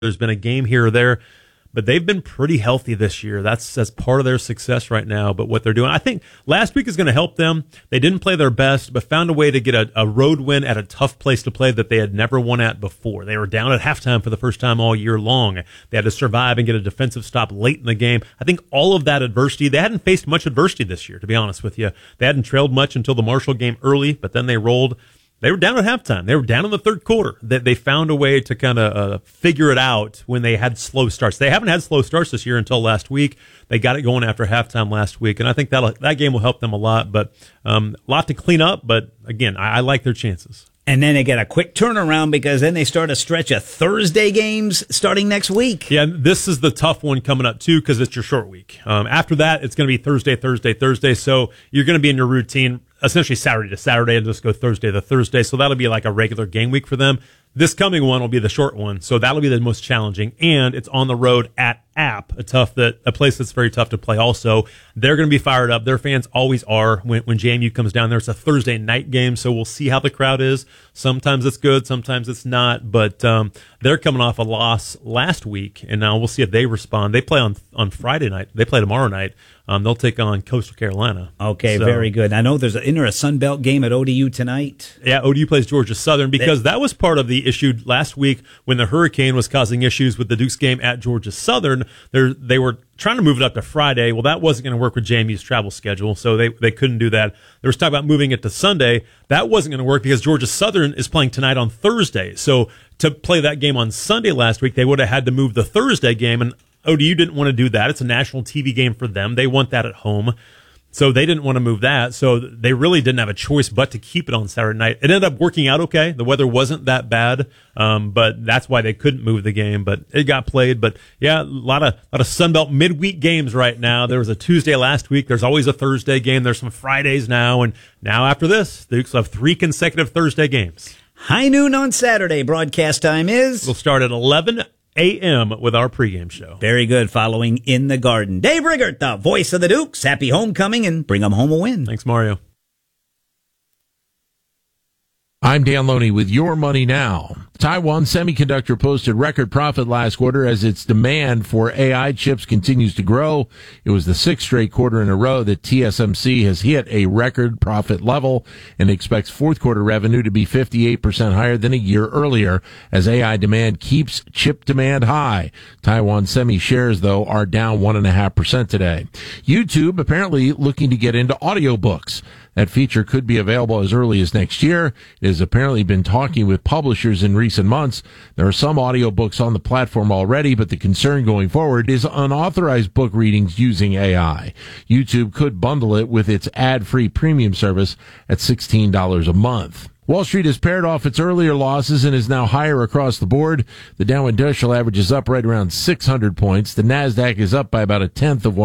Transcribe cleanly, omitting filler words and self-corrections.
There's been a game here or there, but they've been pretty healthy this year. That's part of their success right now. But what they're doing, I think last week is going to help them. They didn't play their best, but found a way to get a road win at a tough place to play that they had never won at before. They were down at halftime for the first time all year long. They had to survive and get a defensive stop late in the game. I think all of that adversity, they hadn't faced much adversity this year, to be honest with you. They hadn't trailed much until the Marshall game early, but then they rolled. They were down at halftime. They were down in the third quarter. They found a way to kind of figure it out when they had slow starts. They haven't had slow starts this year until last week. They got it going after halftime last week, and I think that game will help them a lot. But a lot to clean up. But again, I like their chances. And then they get a quick turnaround because then they start a stretch of Thursday games starting next week. Yeah, this is the tough one coming up, too, because it's your short week. After that, it's going to be Thursday. So you're going to be in your routine essentially Saturday to Saturday and just go Thursday to Thursday. So that'll be like a regular game week for them. This coming one will be the short one, so that'll be the most challenging. And it's on the road at App, a place that's very tough to play also. They're going to be fired up. Their fans always are when JMU comes down there. It's a Thursday night game, so we'll see how the crowd is. Sometimes it's good, sometimes it's not. But they're coming off a loss last week, and now we'll see if they respond. They play on Friday night. They play tomorrow night. They'll take on Coastal Carolina. Okay, so, very good. I know there's a Sun Belt game at ODU tonight. Yeah, ODU plays Georgia Southern because that was part of the issue last week when the hurricane was causing issues with the Dukes game at Georgia Southern. They were trying to move it up to Friday. Well, that wasn't going to work with JMU's travel schedule, so they couldn't do that. There was talk about moving it to Sunday. That wasn't going to work because Georgia Southern is playing tonight on Thursday. So to play that game on Sunday last week, they would have had to move the Thursday game, and ODU didn't want to do that. It's a national TV game for them. They want that at home. So they didn't want to move that. So they really didn't have a choice but to keep it on Saturday night. It ended up working out okay. The weather wasn't that bad, but that's why they couldn't move the game. But it got played. But yeah, a lot of Sunbelt midweek games right now. There was a Tuesday last week. There's always a Thursday game. There's some Fridays now. And now after this, the Dukes will have 3 consecutive Thursday games. High noon on Saturday. Broadcast time is? We'll start at 11 a.m. with our pregame show. Very good. Following In the Garden. Dave Riggert, the voice of the Dukes. Happy homecoming and bring them home a win. Thanks, Mario. I'm Dan Loney with Your Money Now. Taiwan Semiconductor posted record profit last quarter as its demand for AI chips continues to grow. It was the 6th straight quarter in a row that TSMC has hit a record profit level and expects fourth quarter revenue to be 58% higher than a year earlier as AI demand keeps chip demand high. Taiwan Semi shares, though, are down 1.5% today. YouTube apparently looking to get into audiobooks. That feature could be available as early as next year. It has apparently been talking with publishers in recent months. There are some audiobooks on the platform already, but the concern going forward is unauthorized book readings using AI. YouTube could bundle it with its ad-free premium service at $16 a month. Wall Street has paired off its earlier losses and is now higher across the board. The Dow Industrial Average is up right around 600 points. The Nasdaq is up by about 1/10 of